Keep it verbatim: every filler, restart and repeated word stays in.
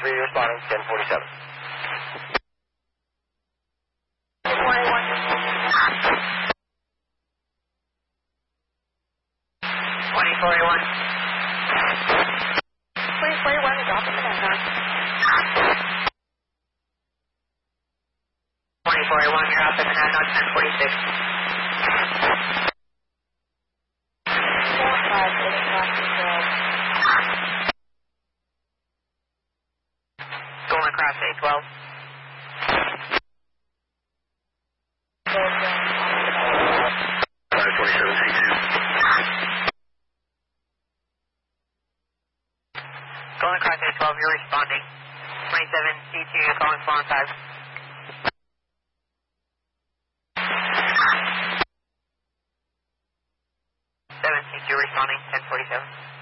three responding, ten forty-seven. twenty-one. twenty forty-one. twenty forty-one, drop in the background. twenty forty-one, you're up in the head on ten forty-six. four five six five control. Going across A twelve. twenty-seven C two. Going across A twelve, you're responding. twenty-seven C two, you're calling four one five. seven C two responding, ten forty-seven.